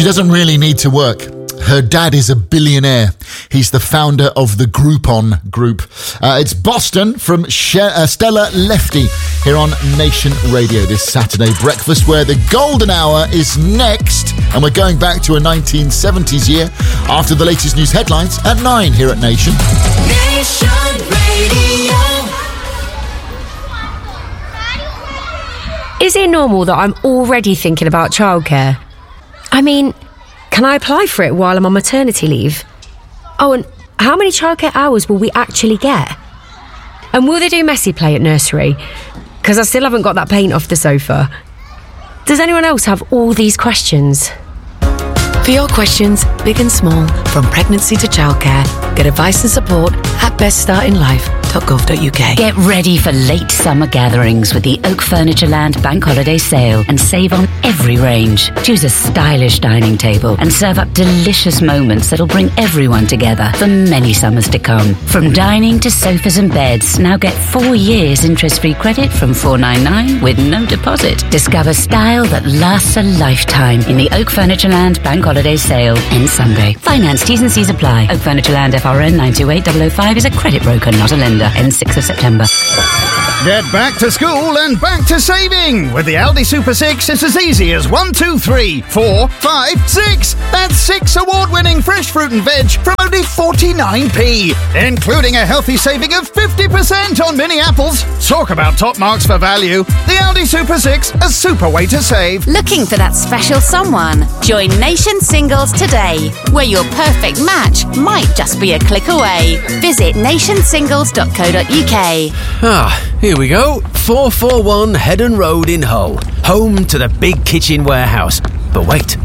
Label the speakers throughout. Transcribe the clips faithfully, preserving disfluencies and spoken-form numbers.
Speaker 1: doesn't really need to work. Her dad is a billionaire. He's the founder of the Groupon Group. Uh, it's Boston from She- uh, Stella Lefty here on Nation Radio this Saturday breakfast, where the golden hour is next. And we're going back to a nineteen seventies year after the latest news headlines at nine here at Nation.
Speaker 2: Nation Radio.
Speaker 3: Is it normal that I'm already thinking about childcare? I mean, can I apply for it while I'm on maternity leave? Oh, and how many childcare hours will we actually get? And will they do messy play at nursery? Because I still haven't got that paint off the sofa. Does anyone else have all these questions?
Speaker 4: For your questions, big and small, from pregnancy to childcare, get advice and support at best start in life dot gov dot uk.
Speaker 5: Get ready for late summer gatherings with the Oak Furnitureland Bank Holiday Sale and save on every range. Choose a stylish dining table and serve up delicious moments that'll bring everyone together for many summers to come. From dining to sofas and beds, now get four years interest-free credit from four ninety-nine with no deposit. Discover style that lasts a lifetime in the Oak Furnitureland Bank Holiday Sale. Ends Sunday. Finance T's and C's apply. Oak Furnitureland F R N nine two eight zero zero five is a credit broker, not a lender. Ends sixth of September.
Speaker 6: Get back to school and back to saving. With the Aldi Super six, it's as easy as one, two, three, four, five, six. That's six award-winning fresh fruit and veg from only forty-nine p, including a healthy saving of fifty percent on mini apples. Talk about top marks for value. The Aldi Super six, a super way to save.
Speaker 7: Looking for that special someone? Join Nation Singles today, where your perfect match might just be a click away. Visit nation singles dot co dot uk.
Speaker 8: Ah, here we go. four forty-one Headon Road in Hull. Home to the Big Kitchen Warehouse. But wait.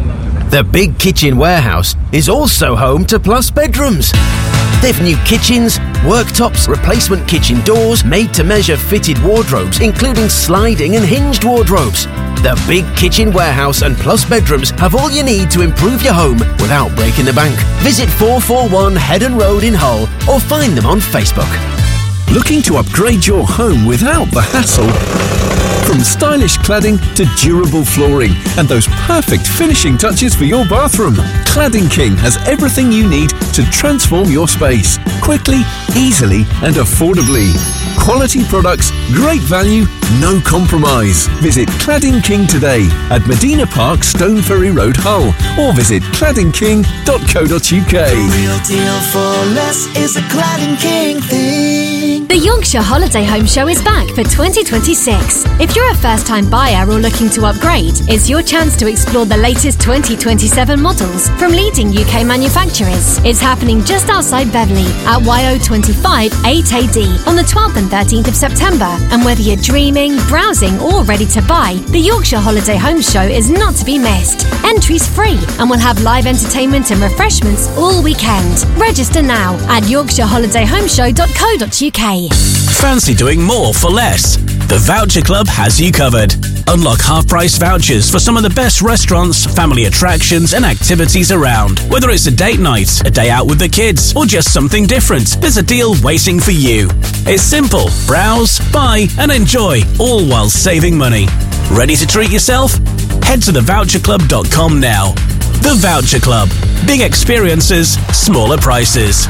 Speaker 8: The Big Kitchen Warehouse is also home to Plus Bedrooms. They've new kitchens, worktops, replacement kitchen doors, made-to-measure fitted wardrobes, including sliding and hinged wardrobes. The Big Kitchen Warehouse and Plus Bedrooms have all you need to improve your home without breaking the bank. Visit four forty-one Headon Road in Hull or find them on Facebook.
Speaker 9: Looking to upgrade your home without the hassle? From stylish cladding to durable flooring and those perfect finishing touches for your bathroom, Cladding King has everything you need to transform your space quickly, easily and affordably. Quality products, great value, no compromise. Visit Cladding King today at Medina Park, Stone Ferry Road, Hull, or visit cladding king dot co dot uk.
Speaker 2: The real deal for less is a Cladding King thing.
Speaker 10: The Yorkshire Holiday Home Show is back for twenty twenty-six. If you're a first-time buyer or looking to upgrade, it's your chance to explore the latest twenty twenty-seven models from leading U K manufacturers. It's happening just outside Beverley at Y O twenty-five eight A D on the twelfth and thirteenth of September. And whether you're dreaming, browsing or ready to buy, the Yorkshire Holiday Home Show is not to be missed. Entry's free and we'll have live entertainment and refreshments all weekend. Register now at yorkshire holiday home show dot co dot uk.
Speaker 11: Fancy doing more for less? The Voucher Club has you covered. Unlock half-price vouchers for some of the best restaurants, family attractions and activities around. Whether it's a date night, a day out with the kids, or just something different, there's a deal waiting for you. It's simple. Browse, buy and enjoy, all while saving money. Ready to treat yourself? Head to the voucher club dot com now. The Voucher Club. Big experiences, smaller prices.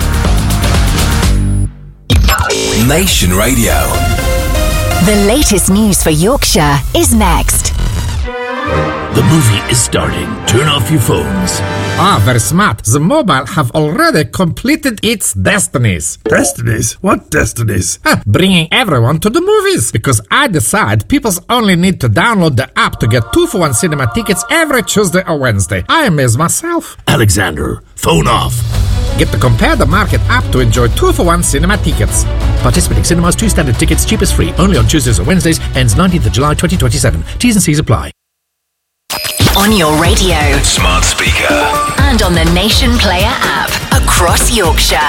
Speaker 12: Nation Radio.
Speaker 13: The latest news for Yorkshire is next.
Speaker 14: The movie is starting. Turn off your phones.
Speaker 15: Ah, very smart. The mobile have already completed its destinies.
Speaker 14: Destinies? What destinies?
Speaker 15: Ah, bringing everyone to the movies. Because I decide people only need to download the app to get two for one cinema tickets every Tuesday or Wednesday. I amaze myself.
Speaker 14: Alexander, phone off.
Speaker 15: Get the Compare the Market app to enjoy two for one cinema tickets. Participating cinemas, two standard tickets, cheapest free. Only on Tuesdays or Wednesdays. Ends nineteenth of July twenty twenty-seven. T's and C's apply.
Speaker 13: On your radio,
Speaker 12: smart speaker,
Speaker 13: and on the Nation Player app across Yorkshire.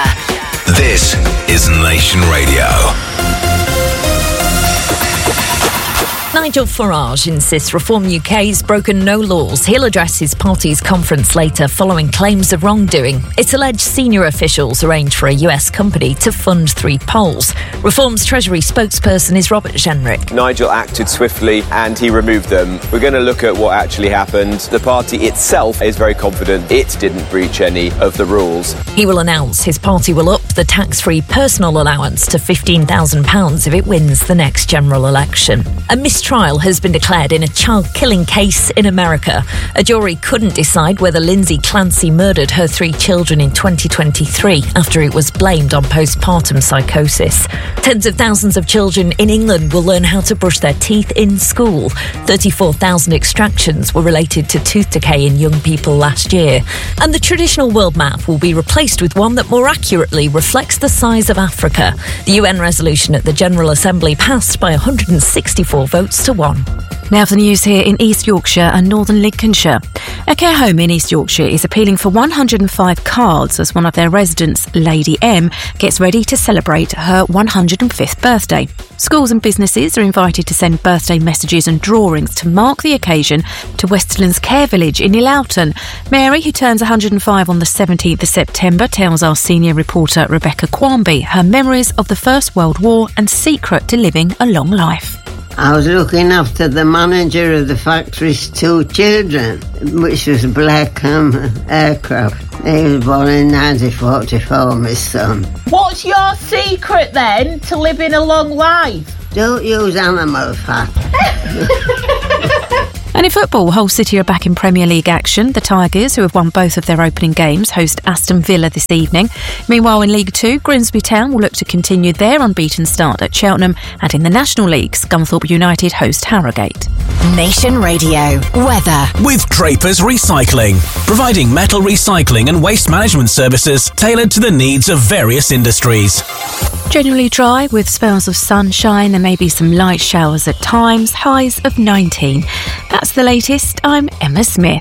Speaker 12: This is Nation Radio.
Speaker 16: Nigel Farage insists Reform U K's broken no laws. He'll address his party's conference later following claims of wrongdoing. It's alleged senior officials arranged for a U S company to fund three polls. Reform's Treasury spokesperson is Robert Jenrick.
Speaker 17: Nigel acted swiftly and he removed them. We're going to look at what actually happened. The party itself is very confident it didn't breach any of the rules.
Speaker 16: He will announce his party will up the tax-free personal allowance to fifteen thousand pounds if it wins the next general election. A mistrial has been declared in a child-killing case in America. A jury couldn't decide whether Lindsay Clancy murdered her three children in twenty twenty-three after it was blamed on postpartum psychosis. Tens of thousands of children in England will learn how to brush their teeth in school. thirty-four thousand extractions were related to tooth decay in young people last year. And the traditional world map will be replaced with one that more accurately reflects the size of Africa. The U N resolution at the General Assembly passed by one hundred sixty-four votes to one.
Speaker 18: Now for the news here in East Yorkshire and Northern Lincolnshire. A care home in East Yorkshire is appealing for one hundred five cards as one of their residents, Lady M, gets ready to celebrate her one hundred fifth birthday. Schools and businesses are invited to send birthday messages and drawings to mark the occasion to Westlands Care Village in Illoughton. Mary, who turns one hundred five on the seventeenth of September, tells our senior reporter Rebecca Quamby her memories of the First World War and secret to living a long life.
Speaker 19: I was looking after the manager of the factory's two children, which was Blackham Aircraft. He was born in nineteen forty-four, my son.
Speaker 20: What's your secret then to living a long life?
Speaker 19: Don't use animal fat.
Speaker 18: And in football, Hull City are back in Premier League action. The Tigers, who have won both of their opening games, host Aston Villa this evening. Meanwhile, in League Two, Grimsby Town will look to continue their unbeaten start at Cheltenham. And in the National League, Scunthorpe United host Harrogate.
Speaker 13: Nation Radio weather.
Speaker 11: With Drapers Recycling, providing metal recycling and waste management services tailored to the needs of various industries.
Speaker 18: Generally dry with spells of sunshine. There may be some light showers at times. Highs of nineteen. That's the latest. I'm Emma Smith.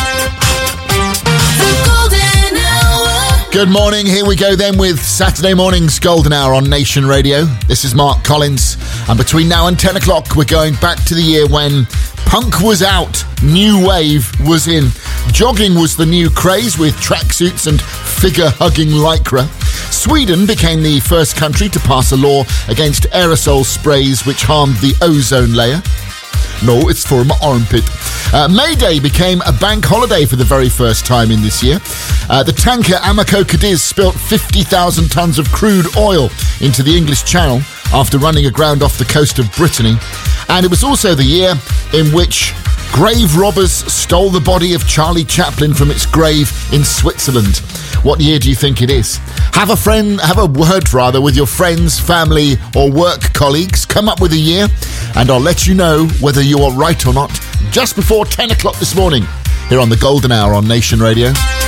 Speaker 1: Good morning. Here we go then with Saturday morning's Golden Hour on Nation Radio. This is Mark Collins. And between now and ten o'clock, we're going back to the year when punk was out, new wave was in. Jogging was the new craze with tracksuits and figure-hugging lycra. Sweden became the first country to pass a law against aerosol sprays which harmed the ozone layer. No, it's for my armpit. Uh, May Day became a bank holiday for the very first time in this year. Uh, the tanker Amoco Cadiz spilt fifty thousand tonnes of crude oil into the English Channel after running aground off the coast of Brittany. And it was also the year in which grave robbers stole the body of Charlie Chaplin from its grave in Switzerland. What year do you think it is? Have a friend, have a word rather with your friends, family or work colleagues. Come up with a year and I'll let you know whether you are right or not just before ten o'clock this morning here on the Golden Hour on Nation Radio.